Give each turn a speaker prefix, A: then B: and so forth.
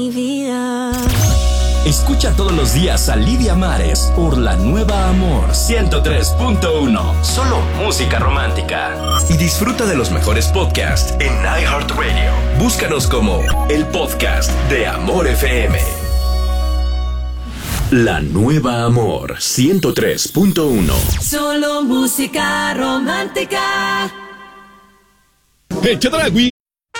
A: Mi vida.
B: Escucha todos los días a Lidia Mares por La Nueva Amor 103.1. Solo música romántica. Y disfruta de los mejores podcasts en iHeartRadio. Búscanos como el podcast de Amor FM. La Nueva Amor 103.1.
A: Solo música romántica.
C: Echa Dragui